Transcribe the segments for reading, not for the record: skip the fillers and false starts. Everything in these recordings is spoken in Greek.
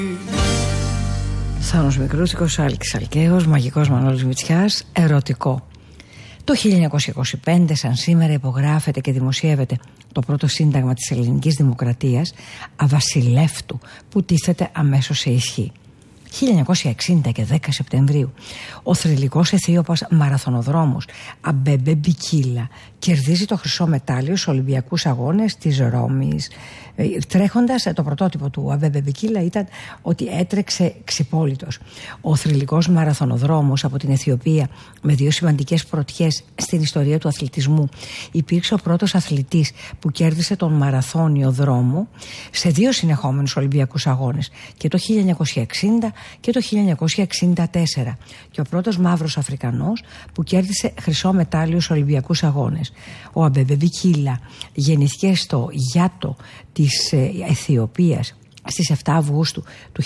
Θάνος Μικρούτσικος, Άλκης Αλκαίος, Μαγικός Μανώλης Μητσιάς, ερωτικό. Το 1925, σαν σήμερα, υπογράφεται και δημοσιεύεται το πρώτο σύνταγμα της ελληνικής δημοκρατίας, αβασιλεύτου, που τίθεται αμέσως σε ισχύ. 1960 και 10 Σεπτεμβρίου, ο θρυλικός αιθίωπας μαραθωνοδρόμος Αμπέμπε Μπικίλα κερδίζει το χρυσό μετάλλιο στους Ολυμπιακούς Αγώνες της Ρώμης. Τρέχοντας, το πρωτότυπο του Αμπέμπε Μπικίλα ήταν ότι έτρεξε ξυπόλυτος. Ο θρυλικός μαραθωνοδρόμος από την Αιθιοπία, με 2 σημαντικές πρωτιές στην ιστορία του αθλητισμού, υπήρξε ο πρώτος αθλητής που κέρδισε τον μαραθώνιο δρόμο σε 2 συνεχόμενους Ολυμπιακούς Αγώνες, και το 1960 και το 1964, και ο πρώτος μαύρος Αφρικανός που κέρδισε χρυσό μετάλλιο στους Ολυμπιακούς Αγώνες. Ο Αμπέμπε Μπικίλα γεννήθηκε στο Γιάτο της Αιθιοπίας στις 7 Αυγούστου του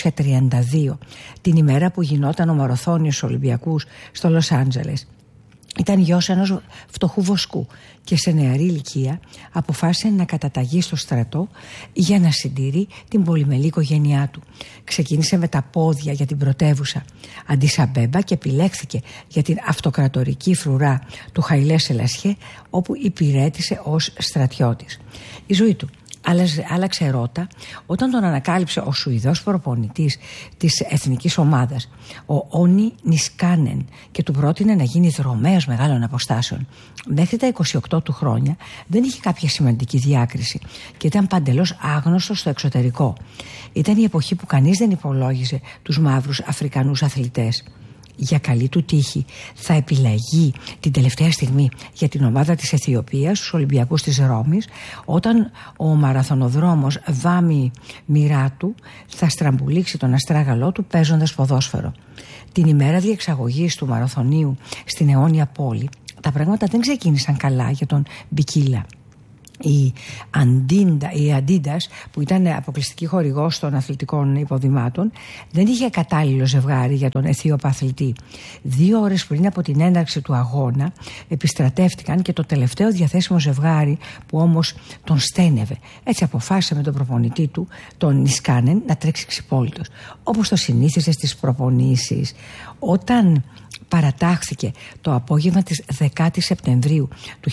1932, την ημέρα που γινόταν ο μαραθώνιος Ολυμπιακούς στο Λος Άντζελες. Ήταν γιος ενός φτωχού βοσκού και σε νεαρή ηλικία αποφάσισε να καταταγεί στο στρατό για να συντηρεί την πολυμελή οικογένειά του. Ξεκίνησε με τα πόδια για την πρωτεύουσα Αντίς Αμπέμπα και επιλέχθηκε για την αυτοκρατορική φρουρά του Χαϊλέ Σελασιέ, όπου υπηρέτησε ως στρατιώτης. Η ζωή του άλλαξε ρότα όταν τον ανακάλυψε ο Σουηδός προπονητής της εθνικής ομάδας, ο Όνι Νισκάνεν, και του πρότεινε να γίνει δρομέας μεγάλων αποστάσεων. Μέχρι τα 28 του χρόνια δεν είχε κάποια σημαντική διάκριση και ήταν παντελώς άγνωστος στο εξωτερικό. Ήταν η εποχή που κανείς δεν υπολόγιζε τους μαύρους Αφρικανούς αθλητές. Για καλή του τύχη θα επιλεγεί την τελευταία στιγμή για την ομάδα της Αιθιοπίας στους Ολυμπιακούς της Ρώμης, όταν ο μαραθωνοδρόμος Βάμι Μιράτου θα στραμπουλήξει τον αστράγαλό του παίζοντας ποδόσφαιρο. Την ημέρα διεξαγωγής του μαραθωνίου στην αιώνια πόλη, τα πράγματα δεν ξεκίνησαν καλά για τον Μπικίλα. Η Αντίντας, που ήταν αποκλειστική χορηγός των αθλητικών υποδημάτων, δεν είχε κατάλληλο ζευγάρι για τον Αιθίωπα αθλητή. 2 ώρες πριν από την έναρξη του αγώνα επιστρατεύτηκαν και το τελευταίο διαθέσιμο ζευγάρι, που όμως τον στένευε. Έτσι αποφάσισε με τον προπονητή του, τον Νισκάνεν, να τρέξει ξυπόλυτος, όπως το συνήθιζε στις προπονήσεις. Όταν παρατάχθηκε το απόγευμα της 10ης Σεπτεμβρίου του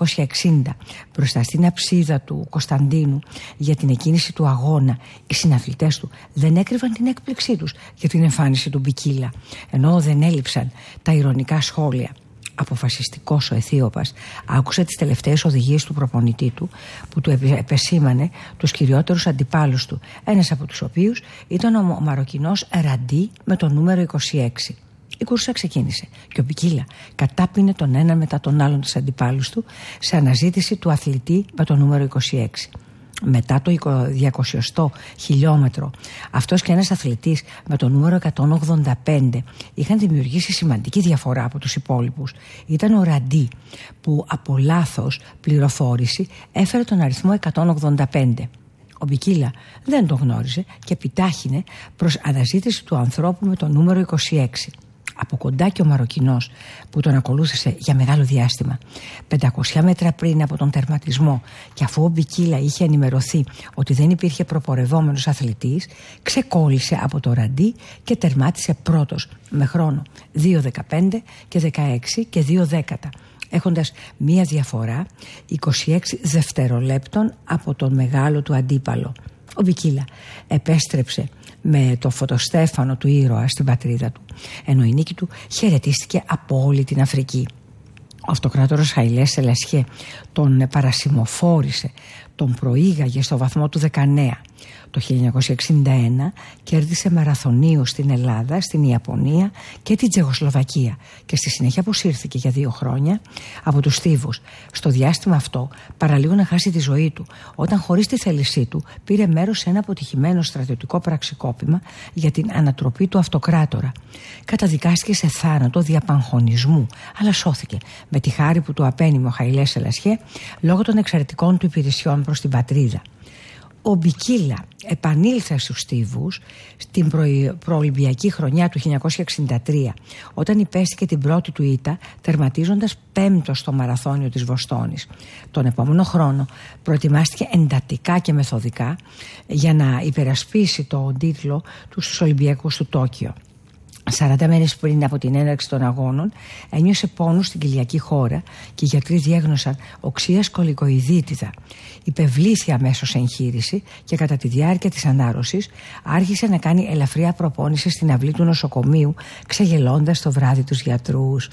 1960 μπροστά στην αψίδα του Κωνσταντίνου για την εκκίνηση του αγώνα, οι συναθλητές του δεν έκρυβαν την έκπληξή τους για την εμφάνιση του Μπικίλα, ενώ δεν έλειψαν τα ειρωνικά σχόλια. Αποφασιστικός ο Αιθίωπας άκουσε τις τελευταίες οδηγίες του προπονητή του, που του επεσήμανε τους κυριότερους αντιπάλους του, ένας από τους οποίους ήταν ο Μαροκινός Ραντί με το νούμερο 26. Η κούρσα ξεκίνησε και ο Μπικίλα κατάπινε τον ένα μετά τον άλλον τους αντιπάλους του σε αναζήτηση του αθλητή με το νούμερο 26. Μετά το 200 χιλιόμετρο, αυτός και ένας αθλητής με το νούμερο 185 είχαν δημιουργήσει σημαντική διαφορά από τους υπόλοιπους. Ήταν ο Ραντί, που από λάθος πληροφόρηση έφερε τον αριθμό 185. Ο Μπικίλα δεν τον γνώριζε και επιτάχυνε προς αναζήτηση του ανθρώπου με το νούμερο 26. Από κοντά και ο Μαροκινός, που τον ακολούθησε για μεγάλο διάστημα. 500 μέτρα πριν από τον τερματισμό, και αφού ο Μπικίλα είχε ενημερωθεί ότι δεν υπήρχε προπορευόμενος αθλητής, ξεκόλλησε από το Ραντί και τερμάτισε πρώτος με χρόνο 2:15 και 16 και 2 δέκατα, έχοντας μία διαφορά 26 δευτερολέπτων από τον μεγάλο του αντίπαλο. Ο Μπικίλα επέστρεψε με το φωτοστέφανο του ήρωα στην πατρίδα του, ενώ η νίκη του χαιρετίστηκε από όλη την Αφρική. Ο αυτοκράτορας Χαϊλέ Σελασιέ τον παρασημοφόρησε, τον προήγαγε στο βαθμό του 19. Το 1961 κέρδισε μαραθωνίους στην Ελλάδα, στην Ιαπωνία και την Τσεχοσλοβακία και στη συνέχεια αποσύρθηκε για 2 χρόνια από τους στίβους. Στο διάστημα αυτό παραλίγο να χάσει τη ζωή του, όταν χωρίς τη θέλησή του πήρε μέρος σε ένα αποτυχημένο στρατιωτικό πραξικόπημα για την ανατροπή του αυτοκράτορα. Καταδικάστηκε σε θάνατο δια παγχωνισμού, αλλά σώθηκε με τη χάρη που του απένιμε ο Χαϊλέ Σελασιέ λόγω των εξαιρετικών του υπηρεσιών προς την πατρίδα. Ο Μπικίλα επανήλθε στους στίβους στην προολυμπιακή χρονιά του 1963, όταν υπέστηκε την πρώτη του ήττα, τερματίζοντας 5ο στο μαραθώνιο της Βοστόνης. Τον επόμενο χρόνο προετοιμάστηκε εντατικά και μεθοδικά για να υπερασπίσει τον τίτλο του στους Ολυμπιακούς του Τόκιο. 40 μέρες πριν από την έναρξη των αγώνων ένιωσε πόνους στην κοιλιακή χώρα και οι γιατροί διέγνωσαν οξεία σκολικοειδίτιδα. Υπευλήθη αμέσως εγχείρηση και κατά τη διάρκεια της ανάρρωσης άρχισε να κάνει ελαφριά προπόνηση στην αυλή του νοσοκομείου, ξεγελώντας το βράδυ τους γιατρούς.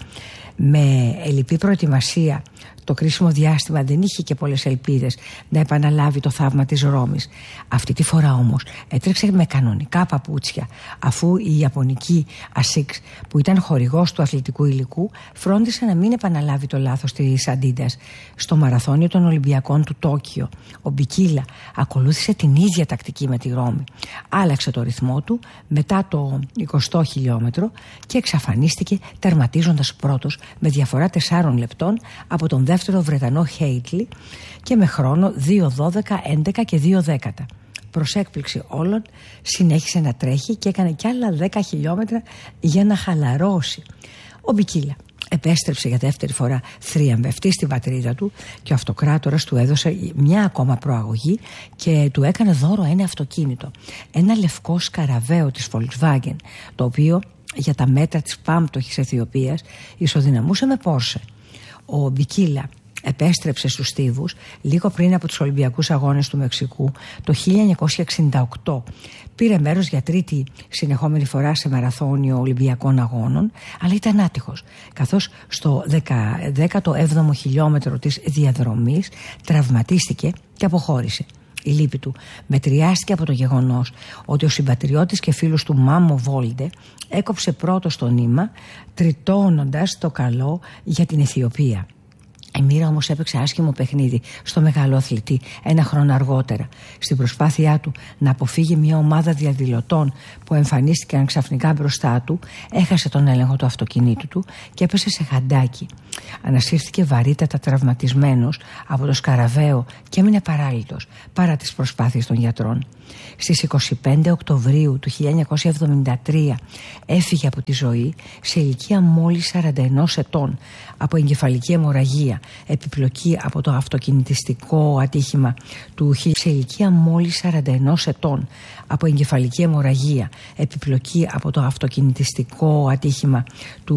Με ελλειπή προετοιμασία, το κρίσιμο διάστημα δεν είχε και πολλές ελπίδες να επαναλάβει το θαύμα της Ρώμης. Αυτή τη φορά όμως έτρεξε με κανονικά παπούτσια, αφού η Ιαπωνική Asics, που ήταν χορηγός του αθλητικού υλικού, φρόντισε να μην επαναλάβει το λάθος της Αντίντας. Στο μαραθώνιο των Ολυμπιακών του Τόκιο, ο Μπικίλα ακολούθησε την ίδια τακτική με τη Ρώμη. Άλλαξε το ρυθμό του μετά το 20ο χιλιόμετρο και εξαφανίστηκε, τερματίζοντας πρώτος με διαφορά 4 λεπτών από τον δεύτερο Βρετανό Χέιτλι και με χρόνο 2:12:11 και 2:10. Προς έκπληξη όλων, συνέχισε να τρέχει και έκανε κι άλλα 10 χιλιόμετρα για να χαλαρώσει. Ο Μπικίλα επέστρεψε για δεύτερη φορά θριαμβευτή στην πατρίδα του και ο αυτοκράτορας του έδωσε μια ακόμα προαγωγή και του έκανε δώρο ένα αυτοκίνητο, ένα λευκό σκαραβαίο της Volkswagen, το οποίο για τα μέτρα της πάμπτωχης Αιθιοπίας ισοδυναμούσε με Porsche. Ο Μπικίλα επέστρεψε στους στίβους λίγο πριν από τους Ολυμπιακούς Αγώνες του Μεξικού το 1968. Πήρε μέρος για τρίτη συνεχόμενη φορά σε μαραθώνιο Ολυμπιακών Αγώνων, αλλά ήταν άτυχος, καθώς στο 17ο χιλιόμετρο της διαδρομής τραυματίστηκε και αποχώρησε. Η λύπη του μετριάστηκε από το γεγονός ότι ο συμπατριώτης και φίλος του Μάμο Βόλντε έκοψε πρώτο στο νήμα, τριτώνοντας το καλό για την Αιθιοπία. Η μοίρα όμως έπαιξε άσχημο παιχνίδι στο μεγάλο αθλητή ένα χρόνο αργότερα. Στην προσπάθειά του να αποφύγει μια ομάδα διαδηλωτών που εμφανίστηκαν ξαφνικά μπροστά του, έχασε τον έλεγχο του αυτοκινήτου του και έπεσε σε χαντάκι. Ανασύρθηκε βαρύτατα τραυματισμένος από το σκαραβαίο και έμεινε παράλυτος παρά τις προσπάθειες των γιατρών. Στις 25 Οκτωβρίου του 1973 έφυγε από τη ζωή σε ηλικία μόλις 41 ετών από εγκεφαλική αιμορραγία, επιπλοκή από το αυτοκινητιστικό ατύχημα του σε ηλικία μόλις 41 ετών από εγκεφαλική αιμορραγία, επιπλοκή από το αυτοκινητιστικό ατύχημα του